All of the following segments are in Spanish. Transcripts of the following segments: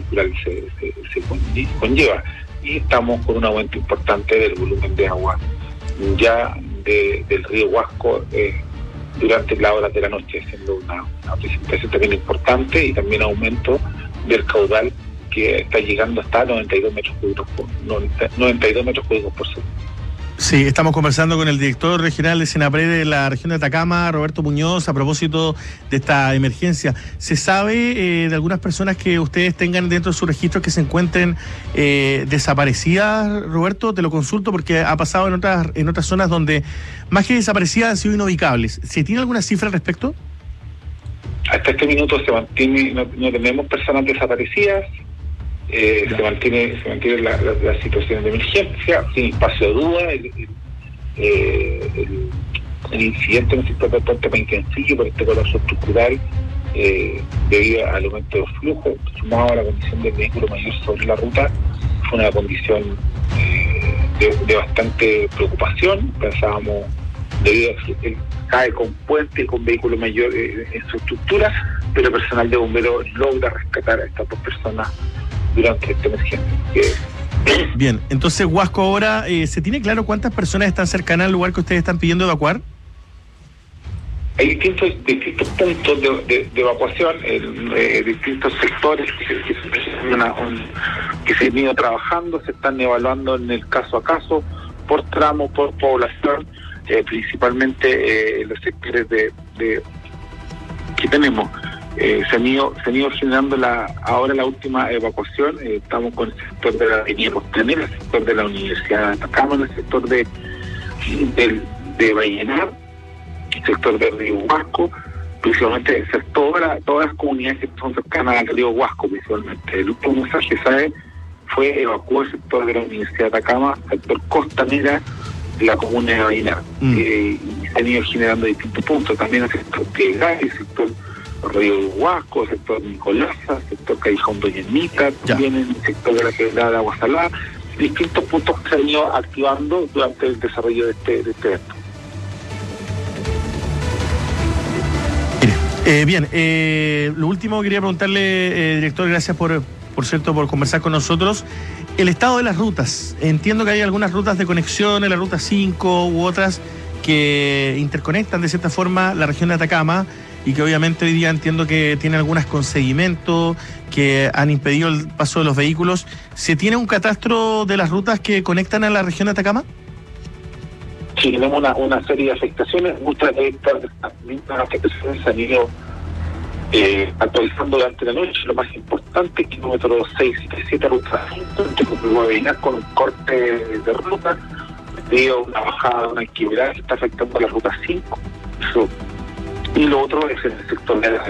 natural se conlleva. Y estamos con un aumento importante del volumen de agua ya del río Huasco durante las horas de la noche, siendo una precipitación también importante, y también aumento del caudal que está llegando hasta 92 metros cúbicos por segundo. Sí, estamos conversando con el director regional de Senapred de la región de Atacama, Roberto Muñoz, a propósito de esta emergencia. ¿Se sabe de algunas personas que ustedes tengan dentro de sus registros que se encuentren desaparecidas, Roberto? Te lo consulto porque ha pasado en otras zonas donde más que desaparecidas han sido inubicables. ¿Se tiene alguna cifra al respecto? Hasta este minuto se mantiene, no tenemos personas desaparecidas. Se mantiene la situación de emergencia, sin espacio de duda. El incidente en el sector del puente Penquencillo por este colapso estructural debido al aumento de los flujos, sumado a la condición del vehículo mayor sobre la ruta, fue una condición de bastante preocupación. Pensábamos, debido a que él cae con puente y con vehículo mayor en su estructura, pero personal de bomberos logra rescatar a estas dos personas durante esta emergencia. Bien, entonces Huasco ahora, ¿se tiene claro cuántas personas están cercanas al lugar que ustedes están pidiendo evacuar? Hay distintos puntos de evacuación, distintos sectores que se han ido trabajando, se están evaluando en el caso a caso, por tramo, por población, principalmente los sectores que tenemos. Se han ido generando ahora la última evacuación. Estamos con el sector de la avenida Costanera, el sector de la Universidad de Atacama, el sector de Vallenar, el sector de Río Huasco, principalmente todas las comunidades que son cercanas al Río Huasco, principalmente. El último mensaje, fue evacuar el sector de la Universidad de Atacama, el sector Costanera, la comuna de Vallenar. Y se han ido generando distintos puntos, también el sector Piegar, el sector Río Huasco, el sector Nicolasa, el sector Callejón Doña Ermita, también el sector de la Quebrada de Agua Salada, distintos puntos que se han ido activando durante el desarrollo de este evento. Bien, lo último quería preguntarle, director, gracias por conversar con nosotros. El estado de las rutas. Entiendo que hay algunas rutas de conexión en la ruta 5 u otras que interconectan de cierta forma la región de Atacama, y que obviamente hoy día entiendo que tiene algunas con seguimiento que han impedido el paso de los vehículos. ¿Se tiene un catastro de las rutas que conectan a la región de Atacama? Sí, tenemos una serie de afectaciones. Muchas de estas afectaciones se han ido actualizando durante la noche. Lo más importante, kilómetro 677, ruta 5, con un corte de ruta, debido a una bajada, una actividad que está afectando a la ruta 5. Y lo otro es el sector de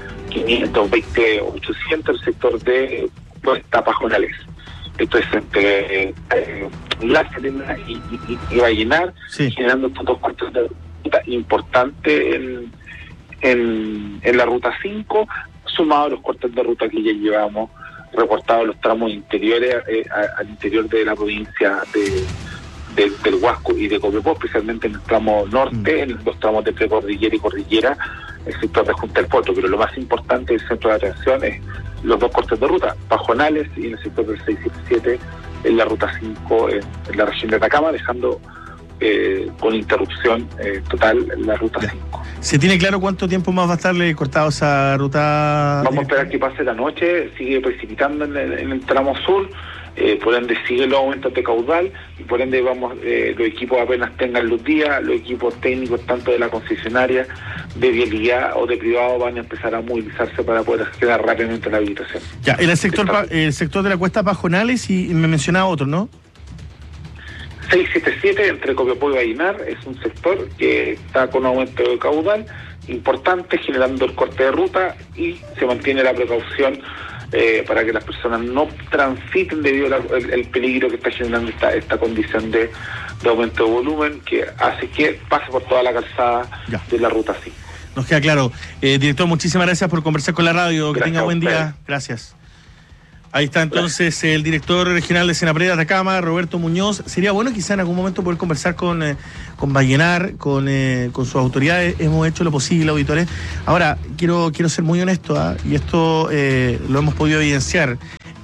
520-800, el sector de Pajonales. Esto es entre La Serena y Vallenar, generando estos dos cortes de ruta importantes en la ruta 5, sumado a los cortes de ruta que ya llevamos reportados los tramos interiores al interior de la provincia del Huasco y de Copiapó, especialmente en el tramo norte, en los tramos de precordillera y cordillera, el sector de Junta del Potro. Pero lo más importante del centro de atención es los dos cortes de ruta, Pajonales y en el sector del 677 en la ruta 5 en la región de Atacama, dejando con interrupción total la ruta 5. ¿Se tiene claro cuánto tiempo más va a estarle cortado esa ruta? Vamos a esperar que pase la noche, sigue precipitando en el tramo sur, por ende sigue los aumentos de caudal, y por ende los equipos apenas tengan luz día, los equipos técnicos tanto de la concesionaria, de vialidad o de privado van a empezar a movilizarse para poder acceder rápidamente a la habilitación. Ya, el sector de la Cuesta Pajonales, y me mencionaba otro, ¿no? 677 entre Copiapó y Vallenar es un sector que está con aumento de caudal importante, generando el corte de ruta, y se mantiene la precaución para que las personas no transiten debido al peligro que está generando esta condición de aumento de volumen, que hace que pase por toda la calzada de la ruta 5. Nos queda claro. Director, muchísimas gracias por conversar con la radio. Que tenga buen día. Gracias. Ahí está entonces el director regional de Senapred de Atacama, Roberto Muñoz. Sería bueno quizá en algún momento poder conversar con Vallenar, con sus autoridades. Hemos hecho lo posible, auditores. Ahora, quiero ser muy honesto, y esto lo hemos podido evidenciar.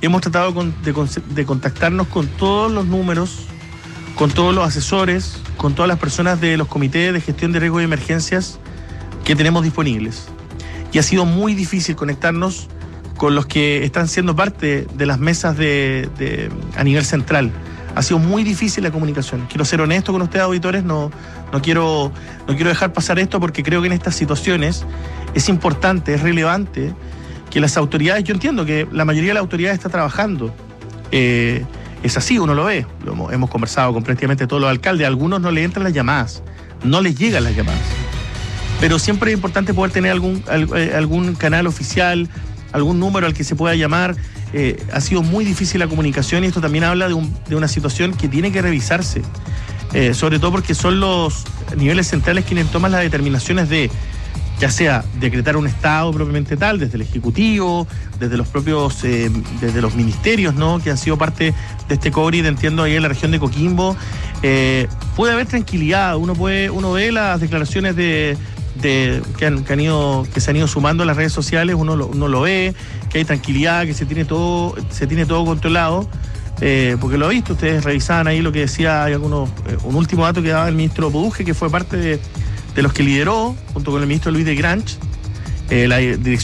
hemos tratado de contactarnos con todos los números, con todos los asesores, con todas las personas de los comités de gestión de riesgos y emergencias que tenemos disponibles. Y ha sido muy difícil conectarnos con los que están siendo parte de las mesas a nivel central. Ha sido muy difícil la comunicación. Quiero ser honesto con ustedes, auditores, no quiero dejar pasar esto, porque creo que en estas situaciones es importante, es relevante que las autoridades, yo entiendo que la mayoría de las autoridades está trabajando, es así, uno lo ve, hemos conversado con prácticamente todos los alcaldes, a algunos no les entran las llamadas, no les llegan las llamadas, pero siempre es importante poder tener algún canal oficial, algún número al que se pueda llamar. Ha sido muy difícil la comunicación, y esto también habla de una situación que tiene que revisarse, sobre todo porque son los niveles centrales quienes toman las determinaciones de, ya sea decretar un estado propiamente tal, desde el Ejecutivo, desde los propios, desde los ministerios, ¿no?, que han sido parte de este COVID, entiendo, ahí en la región de Coquimbo. Puede haber tranquilidad, uno ve las declaraciones que se han ido sumando a las redes sociales, uno lo ve, que hay tranquilidad, que se tiene todo controlado, porque lo he visto, ustedes revisaban ahí lo que decía, hay un último dato que daba el ministro Poduje, que fue parte de los que lideró, junto con el ministro Luis de Granch, las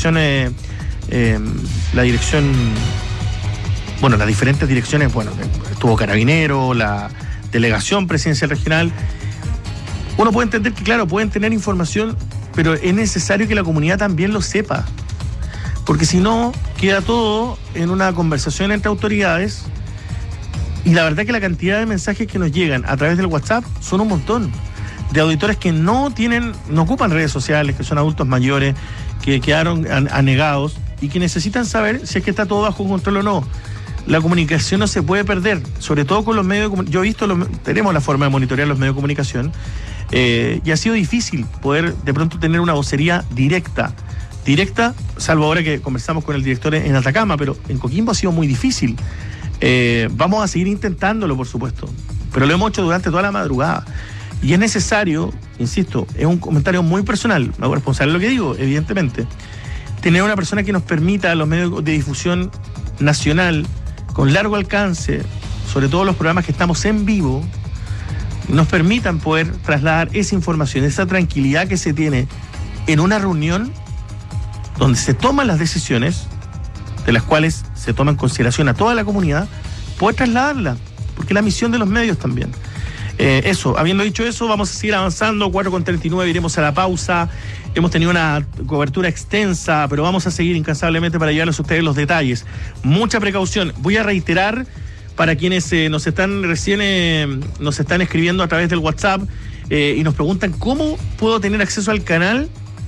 diferentes direcciones, estuvo Carabinero, la delegación presidencial regional. Uno puede entender que, claro, pueden tener información, pero es necesario que la comunidad también lo sepa, porque si no, queda todo en una conversación entre autoridades, y la verdad que la cantidad de mensajes que nos llegan a través del WhatsApp son un montón, de auditores que no ocupan redes sociales, que son adultos mayores, que quedaron anegados y que necesitan saber si es que está todo bajo control o no. La comunicación no se puede perder, sobre todo con los medios de comunicación. Yo he visto, tenemos la forma de monitorear los medios de comunicación, y ha sido difícil poder de pronto tener una vocería directa, salvo ahora que conversamos con el director en Atacama, pero en Coquimbo ha sido muy difícil. Vamos a seguir intentándolo, por supuesto, pero lo hemos hecho durante toda la madrugada. Y es necesario, insisto, es un comentario muy personal, me hago responsable de lo que digo, evidentemente, tener una persona que nos permita a los medios de difusión nacional, con largo alcance, sobre todo los programas que estamos en vivo, nos permitan poder trasladar esa información, esa tranquilidad que se tiene en una reunión donde se toman las decisiones, de las cuales se toma en consideración a toda la comunidad, poder trasladarla, porque es la misión de los medios también. Habiendo dicho eso, vamos a seguir avanzando, 4:39, iremos a la pausa. Hemos tenido una cobertura extensa, pero vamos a seguir incansablemente para llevarles a ustedes los detalles. Mucha precaución. Voy a reiterar para quienes nos están escribiendo a través del WhatsApp y nos preguntan cómo puedo tener acceso al canal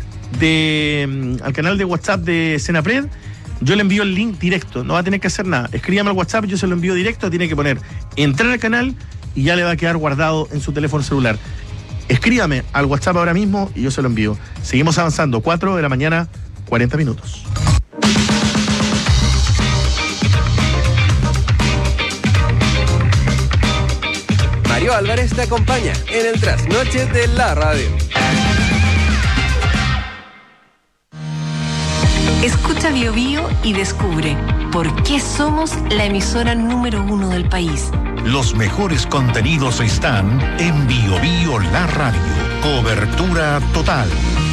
de WhatsApp de Senapred. Yo le envío el link directo, no va a tener que hacer nada. Escríbame al WhatsApp, yo se lo envío directo, tiene que poner entrar al canal y ya le va a quedar guardado en su teléfono celular. Escríbame al WhatsApp ahora mismo y yo se lo envío. Seguimos avanzando, 4 de la mañana, 40 minutos. Mario Álvarez te acompaña en el Trasnoche de la Radio. Escucha Bio Bio y descubre por qué somos la emisora número 1 del país. Los mejores contenidos están en Bio Bio La Radio. Cobertura total.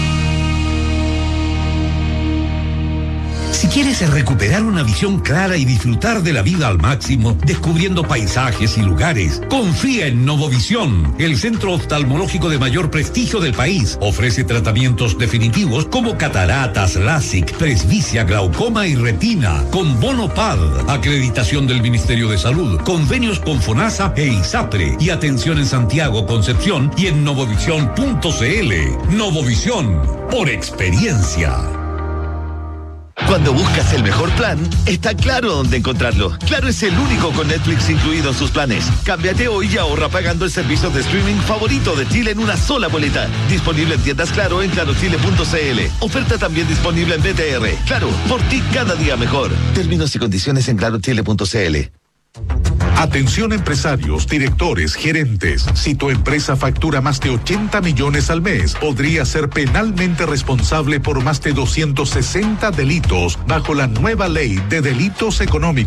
Si quieres recuperar una visión clara y disfrutar de la vida al máximo, descubriendo paisajes y lugares, confía en Novovisión, el centro oftalmológico de mayor prestigio del país. Ofrece tratamientos definitivos como cataratas, LASIK, presbicia, glaucoma y retina, con bono PAD, acreditación del Ministerio de Salud, convenios con FONASA e ISAPRE, y atención en Santiago, Concepción y en novovisión.cl. Novovisión, por experiencia. Cuando buscas el mejor plan, está Claro dónde encontrarlo. Claro es el único con Netflix incluido en sus planes. Cámbiate hoy y ahorra pagando el servicio de streaming favorito de Chile en una sola boleta. Disponible en tiendas Claro en clarochile.cl. Oferta también disponible en BTR. Claro, por ti cada día mejor. Términos y condiciones en clarochile.cl. Atención empresarios, directores, gerentes. Si tu empresa factura más de 80 millones al mes, podría ser penalmente responsable por más de 260 delitos bajo la nueva ley de delitos económicos.